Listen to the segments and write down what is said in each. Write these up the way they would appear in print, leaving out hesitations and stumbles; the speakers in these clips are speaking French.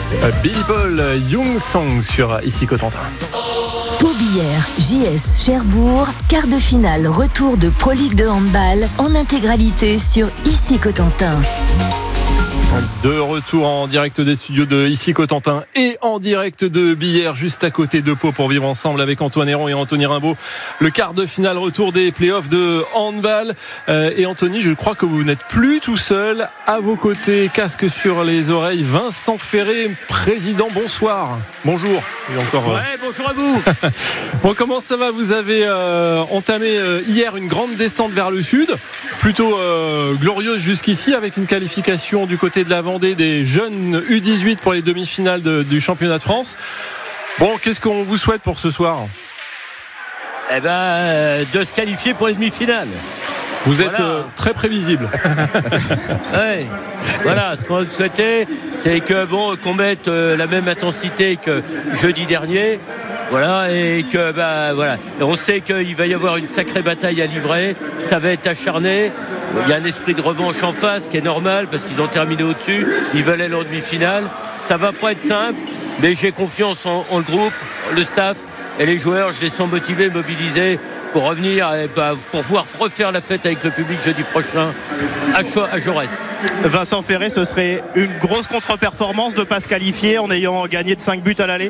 Billy Paul, Young Song sur Ici Cotentin. Pau-Billère, JS Cherbourg, quart de finale, retour de Pro League de handball en intégralité sur Ici Cotentin. De retour en direct des studios de Ici Cotentin et en direct de Billère, juste à côté de Pau, pour vivre ensemble avec Antoine Héron et Anthony Rimbaud le quart de finale retour des playoffs de handball. Et Anthony, je crois que vous n'êtes plus tout seul. À vos côtés, casque sur les oreilles, Vincent Ferré, président. Bonsoir. Bonjour. Et encore, ouais, bonjour à vous. Bon, comment ça va ? Vous avez entamé hier une grande descente vers le sud, plutôt glorieuse jusqu'ici, avec une qualification du côté de la Vendée des jeunes U18 pour les demi-finales du championnat de France. Bon, qu'est-ce qu'on vous souhaite pour ce soir ? Eh ben, de se qualifier pour les demi-finales. Vous êtes très prévisible. Ouais. Voilà, ce qu'on souhaitait, c'est que qu'on mette la même intensité que jeudi dernier. Voilà, et que voilà. Et on sait qu'il va y avoir une sacrée bataille à livrer. Ça va être acharné. Il y a un esprit de revanche en face qui est normal parce qu'ils ont terminé au-dessus. Ils veulent aller en demi-finale. Ça va pas être simple, mais j'ai confiance en le groupe, le staff et les joueurs. Je les sens motivés, mobilisés pour revenir et pour pouvoir refaire la fête avec le public jeudi prochain à Jaurès. Vincent Ferré, ce serait une grosse contre-performance de ne pas se qualifier en ayant gagné de 5 buts à l'aller ?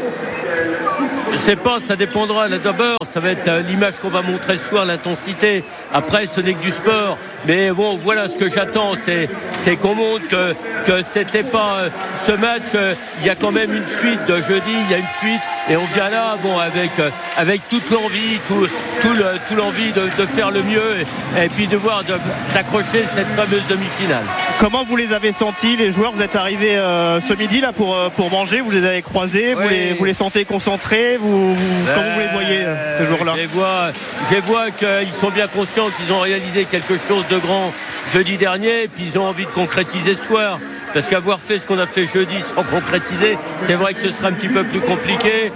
Je sais pas, ça dépendra. Là, d'abord, ça va être l'image qu'on va montrer ce soir, l'intensité. Après, ce n'est que du sport. Mais bon, voilà, ce que j'attends, c'est qu'on montre que c'était pas ce match. Il y a quand même une suite de jeudi. Il y a une suite et on vient là, avec toute l'envie, tout l'envie de faire le mieux et puis d'accrocher cette fameuse demi-finale. Comment vous les avez sentis, les joueurs ? Vous êtes arrivés ce midi là pour manger. Vous les avez croisés. Oui. Vous les sentez concentrés. Comment vous les voyez ces jours-là ? Je vois qu'ils sont bien conscients qu'ils ont réalisé quelque chose de grand jeudi dernier et puis ils ont envie de concrétiser ce soir. Parce qu'avoir fait ce qu'on a fait jeudi sans concrétiser, c'est vrai que ce sera un petit peu plus compliqué.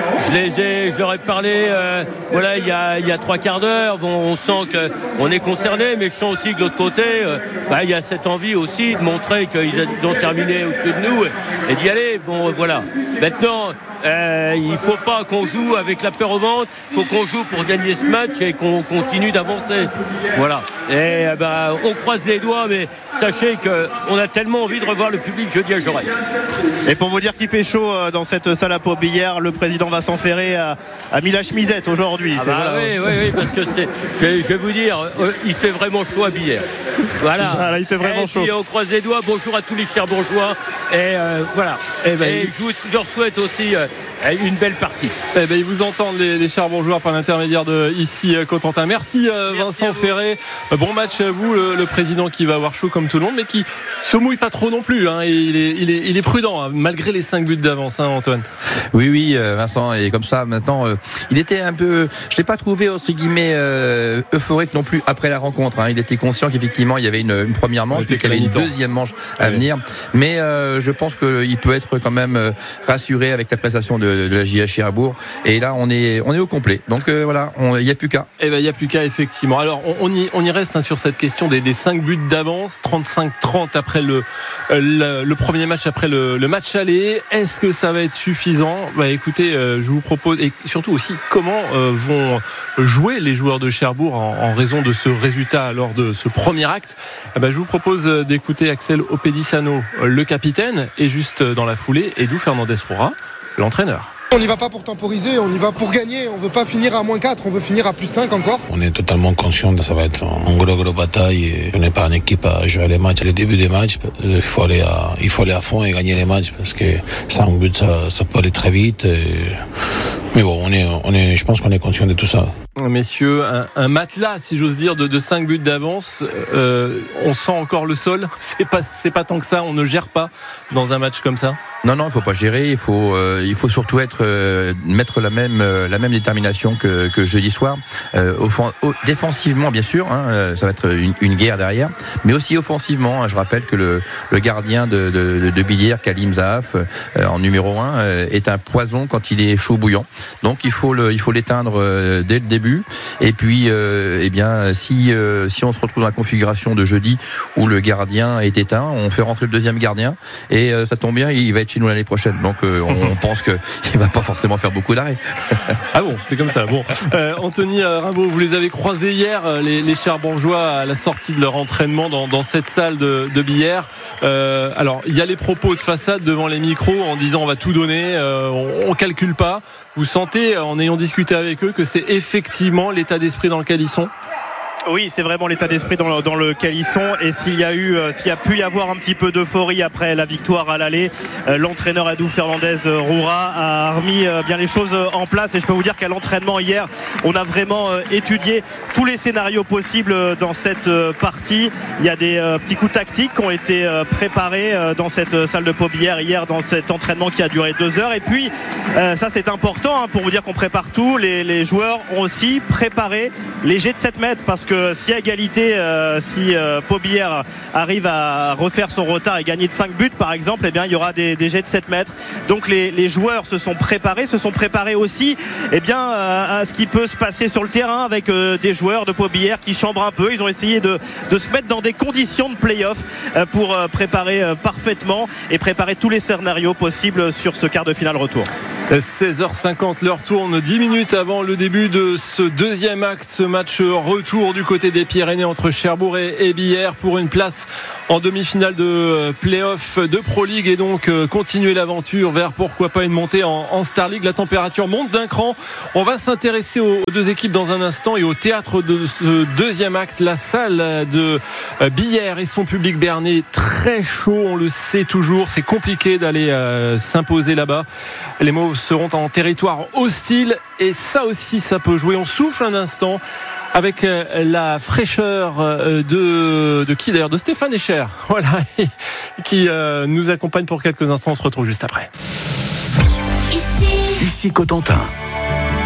Je leur ai parlé il y a 3 quarts d'heure. Bon, on sent qu'on est concerné, mais je sens aussi que de l'autre côté, il y a cette envie aussi de montrer qu'ils ont terminé au-dessus de nous et d'y aller. Bon, voilà. Maintenant, il ne faut pas qu'on joue avec la peur au ventre. Il faut qu'on joue pour gagner ce match et qu'on continue d'avancer. Voilà. Et on croise les doigts, mais sachez qu'on a tellement envie de revoir le public jeudi à Jaurès. Et pour vous dire qu'il fait chaud dans cette salle à Pau-Billère, le président Vincent Ferré a mis la chemisette aujourd'hui. Oui, parce que je vais vous dire, il fait vraiment chaud à Billère. Voilà, il fait vraiment chaud. Et puis on croise les doigts. Bonjour à tous les Cherbourgeois. Et voilà. Et je leur souhaite aussi une belle partie. Ils vous entendent les Cherbourgeois par l'intermédiaire de Ici Cotentin. Merci Vincent Ferré. Bon match à vous, le président qui va avoir chaud comme tout le monde, mais qui se mouille pas trop non plus. Hein. Il est prudent, hein, malgré les 5 buts d'avance, hein, Antoine. Oui, Vincent, et comme ça, maintenant, il était un peu, je l'ai pas trouvé entre guillemets euphorique non plus après la rencontre. Hein. Il était conscient qu'effectivement il y avait une première manche, puis qu'il y avait une deuxième manche à venir. Mais je pense qu'il peut être quand même rassuré avec la prestation de la JA Cherbourg. Et là, on est au complet. Donc voilà, il n'y a plus qu'à. Il n'y a plus qu'à, effectivement. Alors, on y reste sur cette question des 5 buts d'avance, 35-30 après le premier match, après le match aller. Est-ce que ça va être suffisant ? Écoutez, je vous propose, et surtout aussi, comment vont jouer les joueurs de Cherbourg en raison de ce résultat lors de ce premier acte ? Je vous propose d'écouter Axel Opedisano, le capitaine, et juste dans la foulée, Edu Fernandez-Roura, l'entraîneur. On n'y va pas pour temporiser, on y va pour gagner. On ne veut pas finir à -4, on veut finir à +5 encore. On est totalement conscient que ça va être une grosse bataille. Et on n'est pas une équipe à jouer les matchs, à le début des matchs. Il faut aller à fond et gagner les matchs parce que 5 buts, ça peut aller très vite. Mais bon, je pense qu'on est conscient de tout ça. Messieurs, un matelas, si j'ose dire, de 5 buts d'avance. On sent encore le sol. C'est pas tant que ça. On ne gère pas dans un match comme ça. Non, il faut pas gérer. Il faut surtout mettre la même détermination que jeudi soir. Défensivement, bien sûr, hein, ça va être une guerre derrière, mais aussi offensivement. Hein, je rappelle que le gardien de Billère, Kalim Zahaf, en numéro 1, est un poison quand il est chaud bouillant. Donc il faut l'éteindre dès le début. Et puis, si on se retrouve dans la configuration de jeudi où le gardien est éteint, on fait rentrer le deuxième gardien et ça tombe bien, il va être chez nous l'année prochaine. Donc on pense qu'il va pas forcément faire beaucoup d'arrêts. Ah bon, c'est comme ça. Bon, Anthony Rimbaud, vous les avez croisés hier, les Cherbourgeois, à la sortie de leur entraînement dans cette salle de billard. Alors, il y a les propos de façade devant les micros en disant on va tout donner, on calcule pas. Vous sentez, en ayant discuté avec eux, que c'est effectivement l'état d'esprit dans lequel ils sont ? Oui, c'est vraiment l'état d'esprit dans lequel ils sont. Et s'il y a pu y avoir un petit peu d'euphorie après la victoire à l'aller, l'entraîneur Adou Fernandez Roura a remis bien les choses en place. Et je peux vous dire qu'à l'entraînement hier, on a vraiment étudié tous les scénarios possibles dans cette partie. Il y a des petits coups tactiques qui ont été préparés dans cette salle de Pobillère hier, dans cet entraînement qui a duré 2 heures. Et puis, ça c'est important pour vous dire qu'on prépare tout. Les joueurs ont aussi préparé les jets de 7 mètres, parce que si à égalité, si Pobillère arrive à refaire son retard et gagner de 5 buts par exemple, eh bien il y aura des jets de 7 mètres. Donc les joueurs se sont préparés aussi à ce qui peut se passer sur le terrain avec des joueurs de Pobillère qui chambrent un peu. Ils ont essayé de se mettre dans des conditions de play-off pour préparer parfaitement et préparer tous les scénarios possibles sur ce quart de finale retour. 16h50, l'heure tourne 10 minutes avant le début de ce deuxième acte, ce match retour du côté des Pyrénées entre Cherbourg et Billère pour une place en demi-finale de play-off de Pro League, et donc continuer l'aventure vers pourquoi pas une montée en Star League. La température monte d'un cran. On va s'intéresser aux deux équipes dans un instant et au théâtre de ce deuxième acte, la salle de Billère et son public berné, très chaud, on le sait toujours, c'est compliqué d'aller s'imposer là-bas. Les Mauves seront en territoire hostile et ça aussi ça peut jouer. On souffle un instant avec la fraîcheur de qui d'ailleurs, de Stéphane Echer, voilà, qui nous accompagne pour quelques instants. On se retrouve juste après. Ici Cotentin.